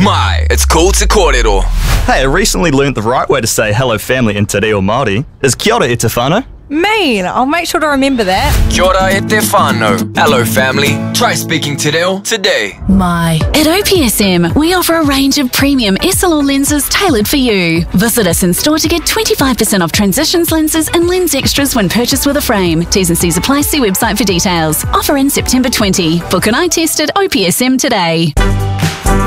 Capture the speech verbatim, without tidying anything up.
Mai, it's cool te kōrero. Hey, I recently learned the right way to say hello family in Te Reo Māori is kia ora e te whānau. Mean, I'll make sure to remember that. Kia ora e te whānau. Hello family, try speaking te reo today. Mai. At O P S M, we offer a range of premium S L R lenses tailored for you. Visit us in store to get twenty-five percent off Transitions lenses and lens extras when purchased with a frame. T's and C's apply. See website for details. Offer in September twentieth. Book an eye test at O P S M today.